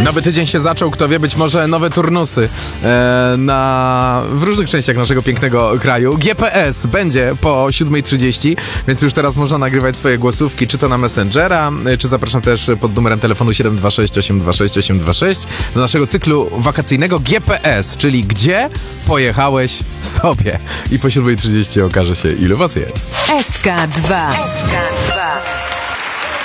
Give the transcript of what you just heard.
Nowy tydzień się zaczął, kto wie, być może nowe turnusy w różnych częściach naszego pięknego kraju. GPS będzie po 7:30, więc już teraz można nagrywać swoje głosówki, czy to na Messengera, czy zapraszam też pod numerem telefonu 726 826 826 do naszego cyklu wakacyjnego GPS, czyli gdzie pojechałeś sobie. I po 7:30 okaże się, ilu was jest. SK2.